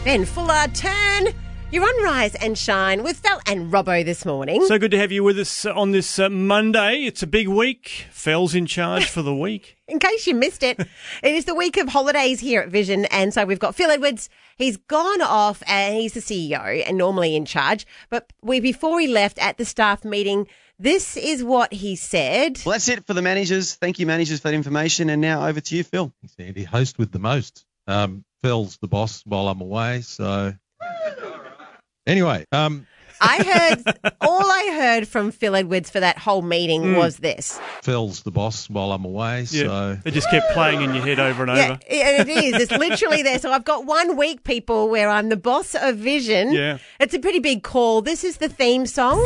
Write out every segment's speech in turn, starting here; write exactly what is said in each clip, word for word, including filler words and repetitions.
Ben Fuller, turn. You're on Rise and Shine with Fel and Robbo this morning. So good to have you with us on this uh, Monday. It's a big week. Fel's in charge for the week. In case you missed it, it is the week of holidays here at Vision, and so we've got Phil Edwards. He's gone off and he's the C E O and normally in charge. But we before he left at the staff meeting, this is what he said. Well, that's it for the managers. Thank you, managers, for that information. And now over to you, Phil. Thanks, Andy. Host with the most. Um, Phil's the boss while I'm away, so... Anyway, um, I heard, all I heard from Phil Edwards for that whole meeting mm. was this. Phil's the boss while I'm away, yeah. so... It just kept playing in your head over and yeah, over. Yeah, it is. It's literally there. So I've got one week, people, where I'm the boss of Vision. Yeah. It's a pretty big call. This is the theme song.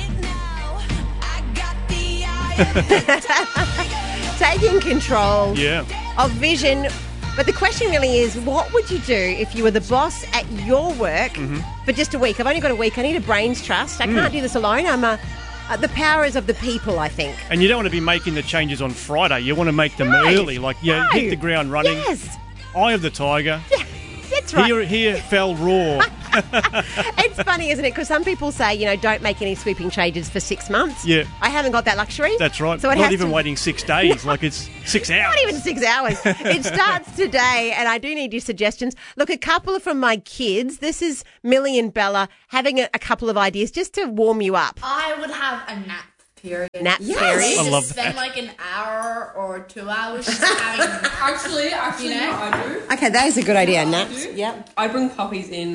Taking control yeah. of Vision. But the question really is, what would you do if you were the boss at your work mm-hmm. for just a week? I've only got a week. I need a brains trust. I mm. can't do this alone. I'm a, uh, the power is of the people, I think. And you don't want to be making the changes on Friday. You want to make them no, early. Like, yeah, no. hit the ground running. Yes. Eye of the tiger. Yeah, that's right. Here, here fell roar. It's funny, isn't it? Because some people say, you know, don't make any sweeping changes for six months. Yeah. I haven't got that luxury. That's right. So it Not has even to... waiting six days. Like it's six hours. Not even six hours. It starts today, and I do need your suggestions. Look, a couple from my kids. This is Millie and Bella having a, a couple of ideas just to warm you up. I would have a nap period. Nap yes. period? I love just spend that. like an hour or two hours just having... Actually, actually, you know? what I do. Okay, that is a good idea, What naps. I do, Yep. I bring puppies in.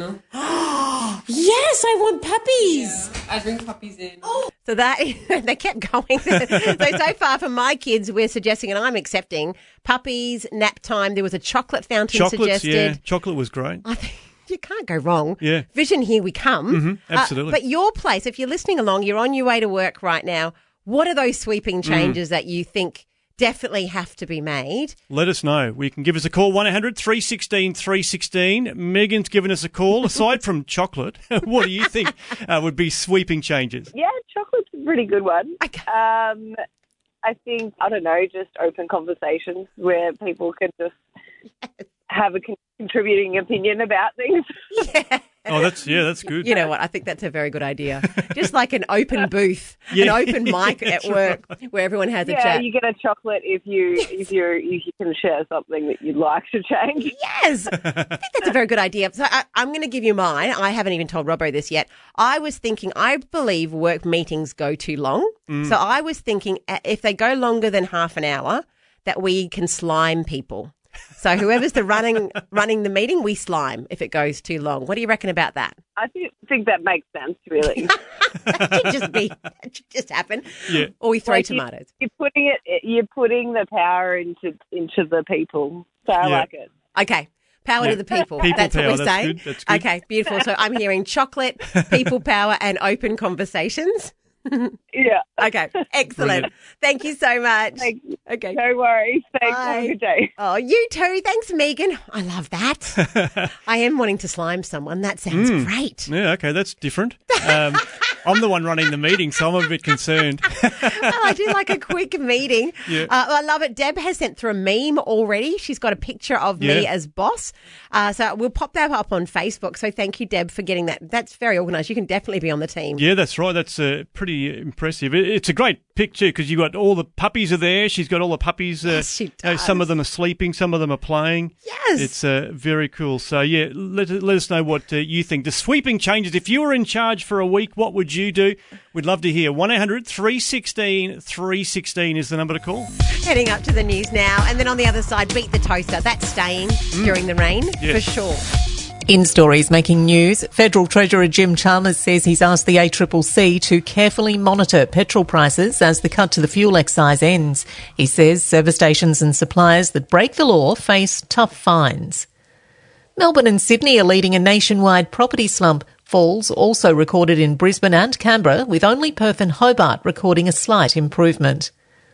Yes, I want puppies. Yeah, I bring puppies in. So that they kept going. so so far for my kids, we're suggesting, and I'm accepting, puppies, nap time. There was a chocolate fountain Chocolates, suggested. yeah. Chocolate was great. I think you can't go wrong. Yeah. Vision, here we come. Mm-hmm, absolutely. Uh, but your place, if you're listening along, you're on your way to work right now. What are those sweeping changes mm. that you think definitely have to be made? Let us know. We can give us a call, one eight hundred three one six three one six. Megan's given us a call. Aside from chocolate, what do you think uh, would be sweeping changes? Yeah, chocolate's a pretty good one. Okay. Um, I think, I don't know, just open conversations where people can just have a con- contributing opinion about things. Yeah. Oh, that's yeah, that's good. You know what? I think that's a very good idea. Just like an open booth, yeah. an open mic at work right. where everyone has yeah, a chat. You get a chocolate if you yes. if you if you can share something that you'd like to change. Yes, I think that's a very good idea. So I, I'm going to give you mine. I haven't even told Robbo this yet. I was thinking, I believe work meetings go too long. Mm. So I was thinking if they go longer than half an hour, that we can slime people. So whoever's the running running the meeting, we slime if it goes too long. What do you reckon about that? I think, think that makes sense, really. That should just be, that should just happen. Yeah. Or we throw like tomatoes. You, you're putting it. You're putting the power into into the people. So I yeah. like it. Okay. Power yeah. to the people. People that's power, what we're that's saying. Good. That's good. Okay, beautiful. So I'm hearing chocolate, people power, and open conversations. Yeah. Okay, excellent. Brilliant. Thank you so much. Thank you. Okay. No worries. Thanks. Bye. Have a good day. Oh, you too. Thanks, Megan. I love that. I am wanting to slime someone. That sounds mm. great. Yeah, okay, that's different. Um, I'm the one running the meeting, so I'm a bit concerned. Well, I do like a quick meeting. Yeah. Uh, I love it. Deb has sent through a meme already. She's got a picture of yeah. me as boss. Uh, so we'll pop that up on Facebook. So thank you, Deb, for getting that. That's very organised. You can definitely be on the team. Yeah, that's right. That's uh, pretty impressive. It, it's a great picture because you've got all the puppies are there. She's got all the puppies. Uh, Yes, she does. Uh, some of them are sleeping. Some of them are playing. Yes. It's uh, very cool. So, yeah, let, let us know what uh, you think. The sweeping changes. If you were in charge for a week, what would you do? We'd love to hear. one eight hundred three one six three one six is the number to call. Heading up to the news now. And then on the other side, beat the toaster. That's staying mm. during the rain yes. for sure. In stories making news, Federal Treasurer Jim Chalmers says he's asked the A C C C to carefully monitor petrol prices as the cut to the fuel excise ends. He says service stations and suppliers that break the law face tough fines. Melbourne and Sydney are leading a nationwide property slump. Falls also recorded in Brisbane and Canberra, with only Perth and Hobart recording a slight improvement.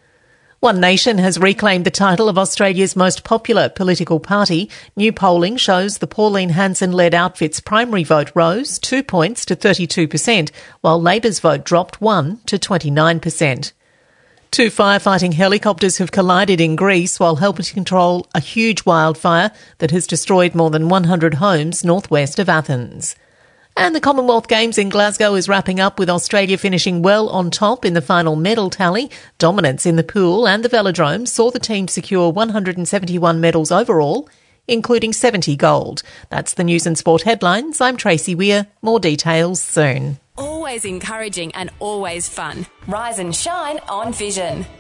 One Nation has reclaimed the title of Australia's most popular political party. New polling shows the Pauline Hanson-led outfit's primary vote rose two points to thirty-two percent, while Labor's vote dropped one to twenty-nine percent. Two firefighting helicopters have collided in Greece while helping to control a huge wildfire that has destroyed more than one hundred homes northwest of Athens. And the Commonwealth Games in Glasgow is wrapping up, with Australia finishing well on top in the final medal tally. Dominance in the pool and the velodrome saw the team secure one hundred seventy-one medals overall, including seventy gold. That's the news and sport headlines. I'm Tracy Weir. More details soon. Always encouraging and always fun. Rise and shine on Vision.